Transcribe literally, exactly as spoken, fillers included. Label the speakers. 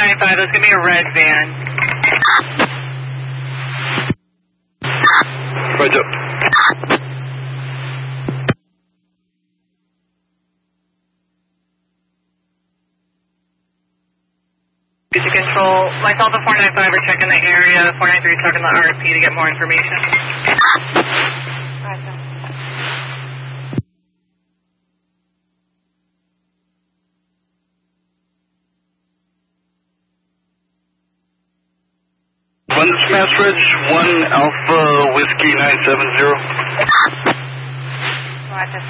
Speaker 1: nine five, that's going to be a red van.
Speaker 2: Roger.
Speaker 1: Good to control. Myself and four nine five are checking the area. four nine three is talking to the R P to get more information. Roger.
Speaker 2: One Smash Ridge, one Alpha Whiskey nine seven zero.
Speaker 1: Roger.